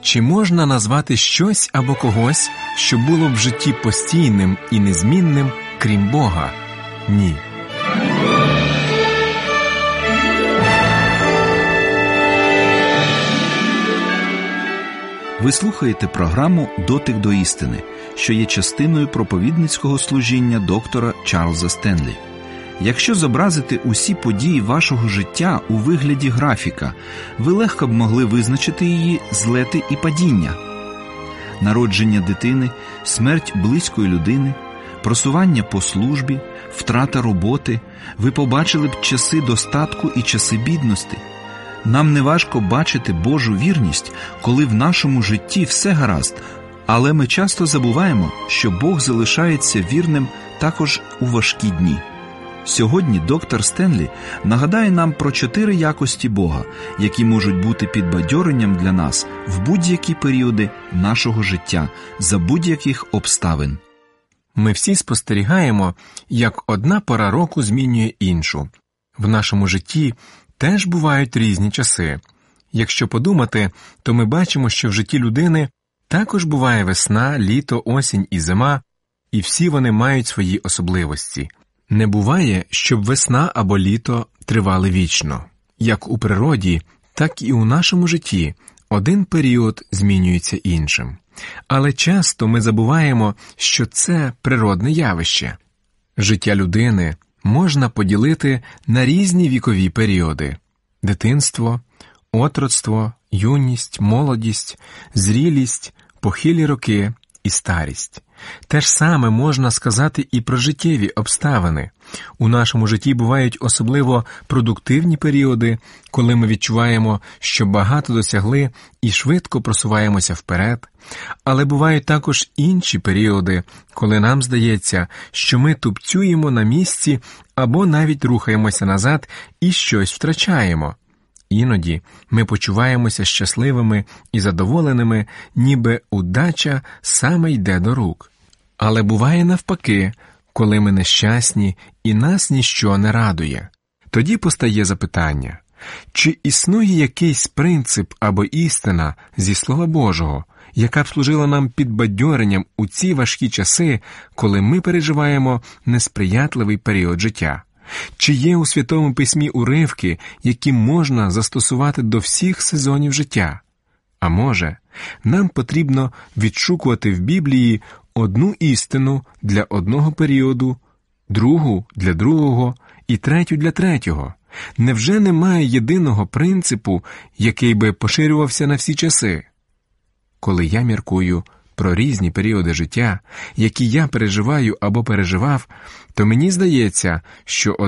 Чи можна назвати щось або когось, що було в житті постійним і незмінним, крім Бога? Ні. Ви слухаєте програму «Дотик до істини», що є частиною проповідницького служіння доктора Чарльза Стенлі. Якщо зобразити усі події вашого життя у вигляді графіка, ви легко б могли визначити її злети і падіння. Народження дитини, смерть близької людини, просування по службі, втрата роботи, ви побачили б часи достатку і часи бідності. Нам не важко бачити Божу вірність, коли в нашому житті все гаразд, але ми часто забуваємо, що Бог залишається вірним також у важкі дні. Сьогодні доктор Стенлі нагадає нам про 4 якості Бога, які можуть бути підбадьоренням для нас в будь-які періоди нашого життя, за будь-яких обставин. Ми всі спостерігаємо, як одна пора року змінює іншу. В нашому житті теж бувають різні часи. Якщо подумати, то ми бачимо, що в житті людини також буває весна, літо, осінь і зима, і всі вони мають свої особливості. Не буває, щоб весна або літо тривали вічно. Як у природі, так і у нашому житті один період змінюється іншим. Але часто ми забуваємо, що це природне явище. Життя людини можна поділити на різні вікові періоди – дитинство, отроцтво, юність, молодість, зрілість, похилі роки і старість. Те ж саме можна сказати і про життєві обставини. У нашому житті бувають особливо продуктивні періоди, коли ми відчуваємо, що багато досягли і швидко просуваємося вперед. Але бувають також інші періоди, коли нам здається, що ми тупцюємо на місці або навіть рухаємося назад і щось втрачаємо. Іноді ми почуваємося щасливими і задоволеними, ніби удача саме йде до рук. Але буває навпаки, коли ми нещасні і нас ніщо не радує. Тоді постає запитання, чи існує якийсь принцип або істина зі Слова Божого, яка б служила нам підбадьоренням у ці важкі часи, коли ми переживаємо несприятливий період життя? Чи є у Святому Письмі уривки, які можна застосувати до всіх сезонів життя? А може, нам потрібно відшукувати в Біблії одну істину для одного періоду, другу для другого і третю для третього? Невже немає єдиного принципу, який би поширювався на всі часи? Коли я міркую про різні періоди життя, які я переживаю або переживав, то мені здається, що